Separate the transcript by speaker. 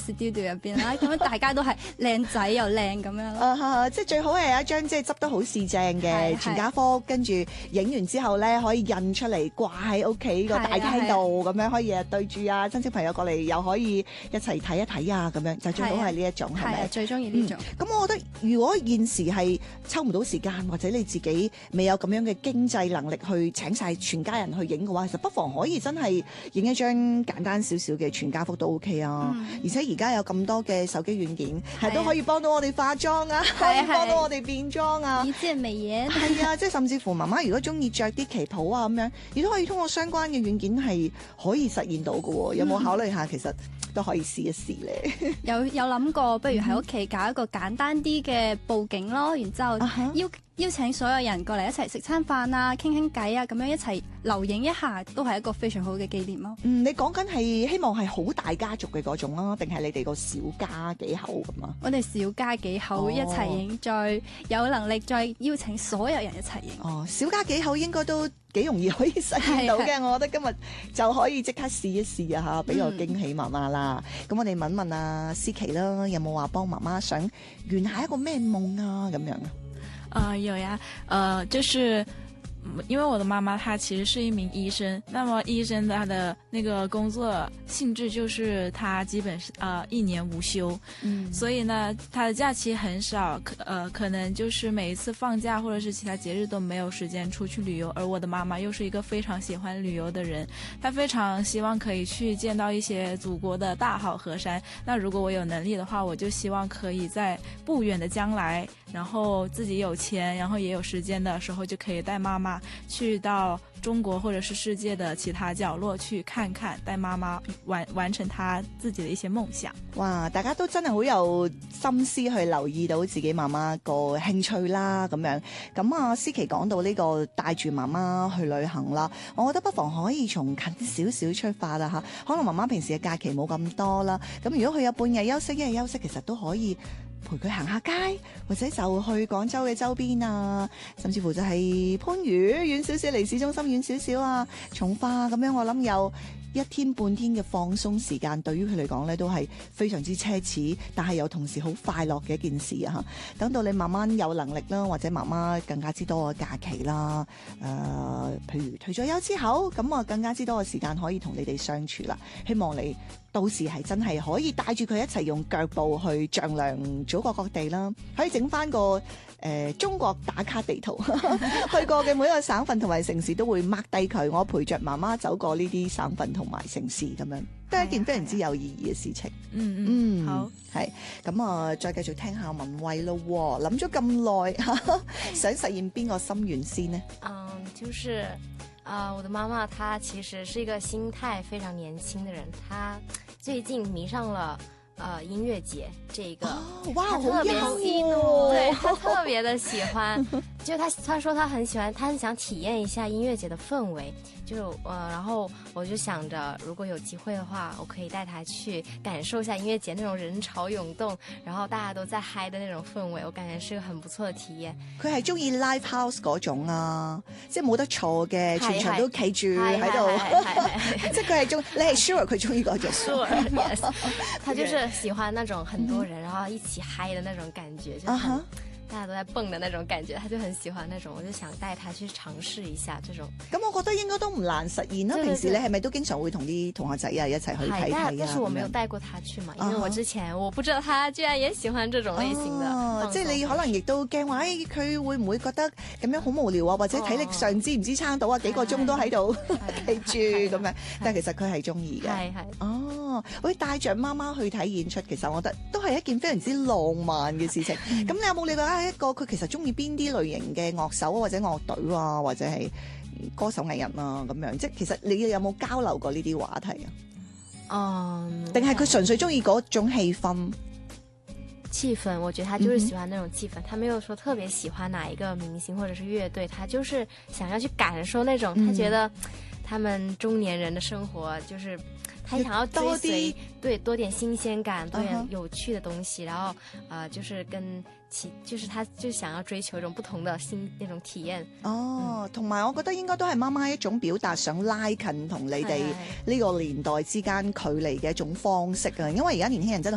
Speaker 1: studio 入邊啦，咁樣大家都係靚仔又靚咁樣咯。
Speaker 2: 即係最好係有一張即係執得好四正嘅全家福，跟住影完之後咧可以印出嚟掛喺屋企個大廳度，咁樣可以對住啊親戚朋友過嚟又可以一齊睇一睇啊，咁樣就最好係呢一種係咪？
Speaker 1: 最中意呢種。
Speaker 2: 咁我覺得如果現時係抽唔到時間，或者你自己未有咁樣嘅經濟能力去請晒全家人去影嘅話，其實不妨可以真係影一張簡單少少嘅全家福都 OK 啊。而且而家有咁多嘅手機軟件，係都可以幫到我哋化妝啊，可以幫到我哋變裝啊，
Speaker 1: 一鍵美顏。
Speaker 2: 係啊，即係甚至乎媽媽如果中意着啲旗袍啊咁樣，亦都可以通過相關嘅軟件係可以實現到嘅喎。有冇考慮下其實都可以試一試咧？
Speaker 1: 有諗過，不如喺屋企搞一個簡單啲嘅佈景咯，然之後邀請所有人過嚟一齊食餐飯啊，傾傾偈啊，咁樣一齊留影一下，都係一個非常好嘅紀念咯。
Speaker 2: 你講緊係希望係好大家族嘅嗰種啊，定係你哋個小家幾口咁啊？
Speaker 1: 我哋小家幾口一齊影，再有能力再邀請所有人一齊影。
Speaker 2: 小家幾口應該都幾容易可以實現到嘅，我覺得今日就可以即刻試一試啊嚇，俾個驚喜媽媽啦。咁我哋問問阿思琪啦，有冇話幫媽媽想圓下一個咩夢啊咁樣啊？
Speaker 3: 有呀，就是因为我的妈妈她其实是一名医生，那么医生她的那个工作性质就是她基本是一年无休，所以呢她的假期很少，可能就是每一次放假或者是其他节日都没有时间出去旅游。而我的妈妈又是一个非常喜欢旅游的人，她非常希望可以去见到一些祖国的大好河山。那如果我有能力的话，我就希望可以在不远的将来，然后自己有钱，然后也有时间的时候，就可以带妈妈去到中国或者是世界的其他角落去看看，帶媽媽完成她自己的一些夢想。
Speaker 2: 哇！大家都真係好有心思去留意到自己媽媽個興趣啦，咁樣。咁啊，思琪講到呢個帶住媽媽去旅行啦，我覺得不妨可以從近少少出發啦嚇。可能媽媽平時嘅假期冇咁多啦，咁如果佢有半日休息、一日休息，其實都可以陪佢行下街，或者就去廣州嘅周邊啊，甚至乎就係番禺遠少少，離市中心遠少少啊，從化咁樣，我諗有一天半天嘅放鬆時間，對於佢嚟講咧都係非常之奢侈，但係又同時好快樂嘅一件事啊！等到你慢慢有能力啦，或者媽媽更加之多嘅假期啦，譬如退咗休之後，咁啊更加之多嘅時間可以同你哋相處啦。希望你到時係真係可以帶住佢一齊用腳步去丈量祖國各地啦，可以整翻個中國打卡地圖，去過嘅每一個省份同埋城市都會 mark 低佢，我陪着媽媽走過呢啲省份同埋城市，咁樣都係一件非常之有意義嘅事情。好，係咁啊，再繼續聽下文慧咯，諗咗咁耐，想實現邊個心願先呢？
Speaker 4: 就是我的媽媽她其實是一個心態非常年輕的人，她最近迷上了音樂節這個，
Speaker 2: 哇，
Speaker 4: 他特別喜怒，對，他特別的喜歡，就他說他很喜歡，他很想體驗一下音樂節的氛圍，就然後我就想着，如果有機會的話，我可以帶他去感受一下音樂節那種人潮湧動，然後大家都在嗨的那種氛圍，我感覺是個很不錯的體驗。
Speaker 2: 佢係中意 live house 嗰種啊，即係冇得坐嘅，全場都企住喺度，即係佢係中，你係 sure 佢中意嗰種
Speaker 4: ？Sure， yes， 他就是喜歡那種很多人，然後一起嗨的那種感覺，就很大家都在蹦的那種感覺，他就很喜歡那種，我就想帶他去嘗試一下這種。
Speaker 2: 咁我覺得應該都唔難實現啦。平時你係咪都經常會同啲同學仔啊一齊去睇睇啊？
Speaker 4: 但是我沒有帶過他去嘛，因為我之前我不知道他居然也喜歡這種類型的。
Speaker 2: 即係你可能亦都驚話，佢會唔會覺得咁樣好無聊啊？或者體力上支唔支撐到啊？幾個鐘都喺度企住咁樣，但係其實佢係中意嘅。係喂，帶着媽媽去睇演出，其實我覺得都係一件非常之浪漫嘅事情。咁你有冇理解一個佢其實中意邊啲類型嘅樂手或者樂隊啊，或者係歌手藝人啊咁樣？即係其實你有冇交流過呢啲話題啊？定係佢純粹中意嗰種氣氛？
Speaker 4: 氣氛，我覺得他就是喜歡那種氣氛，他沒有說特別喜歡哪一個明星或者是樂隊，他就是想要去感受那種，他覺得他們中年人的生活就是。他想要追隨，對，多點新鮮感，多點有趣的東西，然後就是就是他就想要追求一種不同的新那種體驗。
Speaker 2: 同埋我覺得應該都係媽媽一種表達想拉近同你哋呢個年代之間距離嘅一種方式啊，因為而家年輕人真係